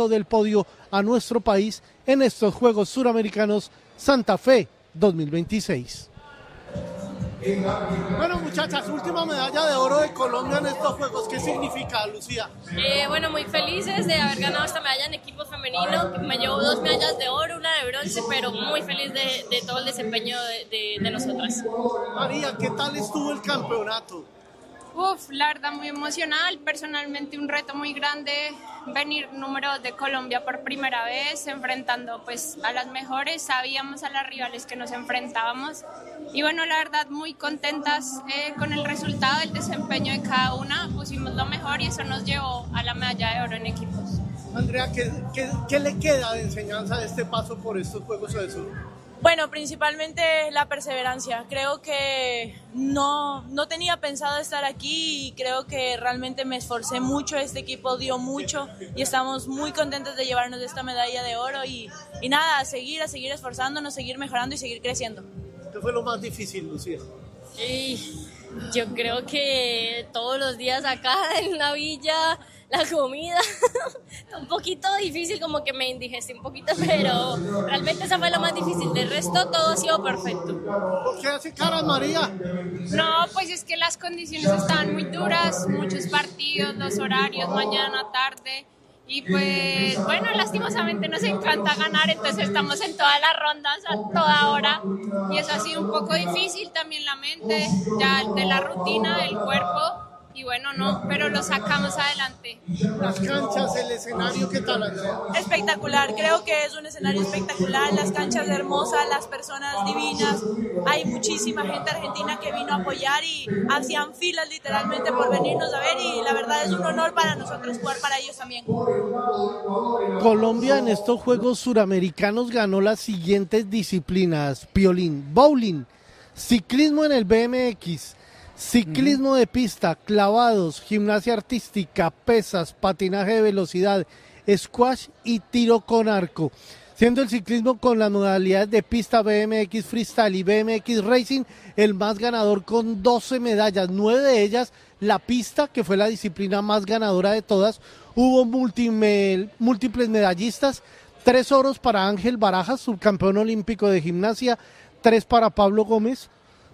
alto del podio a nuestro país en estos Juegos Suramericanos Santa Fe 2026. Bueno, muchachas, última medalla de oro de Colombia en estos Juegos. ¿Qué significa, Lucía? Bueno, muy felices de haber ganado esta medalla en equipo femenino. Me llevo 2 medallas de oro, una de bronce, pero muy feliz de todo el desempeño de nosotras. María, ¿qué tal estuvo el campeonato? La verdad muy emocional, personalmente un reto muy grande, venir número 2 de Colombia por primera vez, enfrentando pues a las mejores, sabíamos a las rivales que nos enfrentábamos y bueno, la verdad muy contentas con el resultado, el desempeño de cada una, pusimos lo mejor y eso nos llevó a la medalla de oro en equipos. Andrea, ¿qué le queda de enseñanza de este paso por estos Juegos del Sur? Bueno, principalmente la perseverancia. Creo que no tenía pensado estar aquí y creo que realmente me esforcé mucho, este equipo dio mucho y estamos muy contentos de llevarnos esta medalla de oro y nada, a seguir esforzándonos, seguir mejorando y seguir creciendo. ¿Qué fue lo más difícil, Lucía? Yo creo que todos los días acá en la villa, la comida, un poquito difícil, como que me indigesté un poquito, pero realmente esa fue la más difícil, del resto todo ha sido perfecto. ¿Por qué hace caras, María? No, pues es que las condiciones estaban muy duras, muchos partidos, los horarios, mañana, tarde, y pues bueno, lastimosamente nos encanta ganar, entonces estamos en todas las rondas a toda hora, y eso ha sido un poco difícil, también la mente, ya de la rutina, del cuerpo, y bueno, no, pero lo sacamos adelante. Las canchas, el escenario, ¿qué tal, Andrea? Espectacular, creo que es un escenario espectacular, las canchas hermosas, las personas divinas, hay muchísima gente argentina que vino a apoyar y hacían filas literalmente por venirnos a ver y la verdad es un honor para nosotros jugar para ellos también. Colombia en estos Juegos Suramericanos ganó las siguientes disciplinas: violín, bowling, ciclismo en el BMX, ciclismo de pista, clavados, gimnasia artística, pesas, patinaje de velocidad, squash y tiro con arco. Siendo el ciclismo con las modalidades de pista, BMX freestyle y BMX racing el más ganador con 12 medallas, 9 de ellas la pista, que fue la disciplina más ganadora de todas. Hubo múltiples medallistas, 3 oros para Ángel Barajas, subcampeón olímpico de gimnasia, 3 para Pablo Gómez,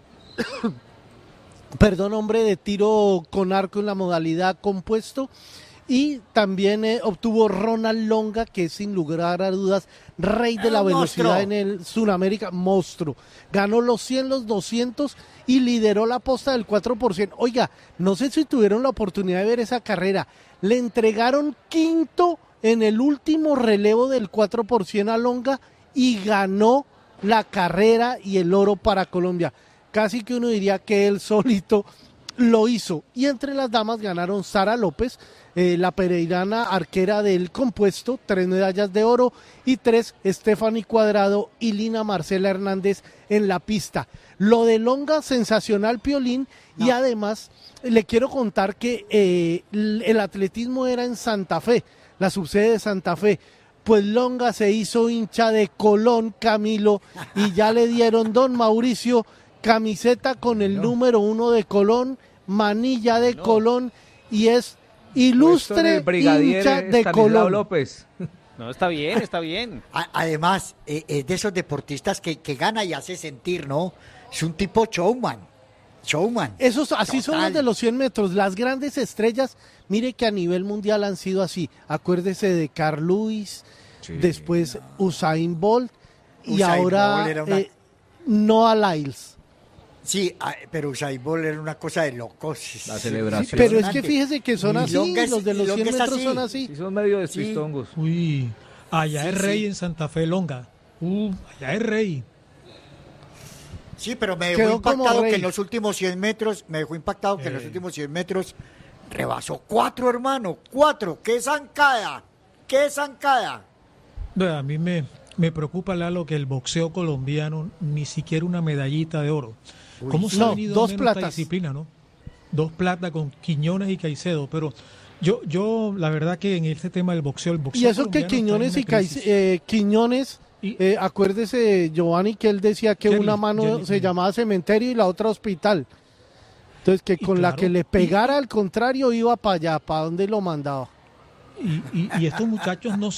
hombre de tiro con arco en la modalidad compuesto, y también obtuvo Ronald Longa, que es sin lugar a dudas rey de la velocidad en el Sudamérica, monstruo. Ganó los 100, los 200 y lideró la posta del 4%. Oiga, no sé si tuvieron la oportunidad de ver esa carrera. Le entregaron quinto en el último relevo del 4% a Longa y ganó la carrera y el oro para Colombia. Casi que uno diría que él solito lo hizo. Y entre las damas ganaron Sara López, la pereirana arquera del compuesto, 3 medallas de oro, y 3 Stephanie Cuadrado y Lina Marcela Hernández en la pista. Lo de Longa, sensacional, Piolín, y además le quiero contar que el atletismo era en Santa Fe, la subsede de Santa Fe. Pues Longa se hizo hincha de Colón, Camilo, y ya le dieron, don Mauricio, camiseta con el número 1 de Colón, manilla de Colón, y es ilustre hincha de Colón. López. No, está bien, está bien. Además, es de esos deportistas que gana y hace sentir, ¿no? Es un tipo showman. Esos, así son los de los 100 metros, las grandes estrellas, mire que a nivel mundial han sido así. Acuérdese de Carl Lewis, después Usain Bolt, y ahora Noah Lyles. Sí, pero Usain Bolt era una cosa de locos. La celebración. Sí, pero es que fíjese que son así, los de los 100 metros son así. Sí, son medio despistongos. Uy, allá es rey en Santa Fe, Longa. Allá es rey. Sí, pero me dejó impactado que en los últimos 100 metros, rebasó 4, hermano, 4. ¡Qué zancada! A mí me preocupa, Lalo, que el boxeo colombiano ni siquiera una medallita de oro. ¿Cómo se ha venido 2 menos platas. esta disciplina, no? 2 platas con Quiñones y Caicedo, pero yo la verdad que en este tema del boxeo, y eso que Quiñones acuérdese, Giovanni, que él decía que una mano se llamaba cementerio y la otra hospital. Entonces que con la que le pegara al contrario iba para allá, para donde lo mandaba. Y estos muchachos no